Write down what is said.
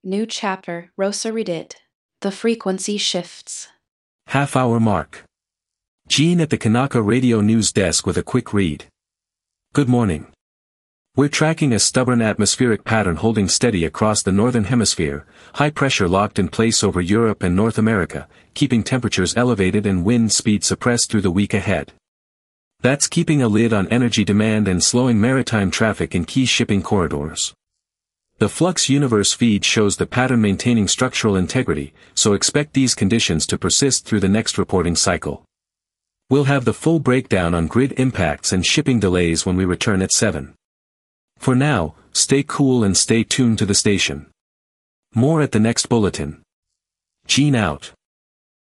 New chapter, Rosa read it. The frequency shifts. Half-hour mark. Jean at the Kanaka radio news desk with a quick read. Good morning. We're tracking a stubborn atmospheric pattern holding steady across the northern hemisphere, high pressure locked in place over Europe and North America, keeping temperatures elevated and wind speed suppressed through the week ahead. That's keeping a lid on energy demand and slowing maritime traffic in key shipping corridors. The Flux Universe feed shows the pattern maintaining structural integrity, so expect these conditions to persist through the next reporting cycle. We'll have the full breakdown on grid impacts and shipping delays when we return at 7. For now, stay cool and stay tuned to the station. More at the next bulletin. Jean out.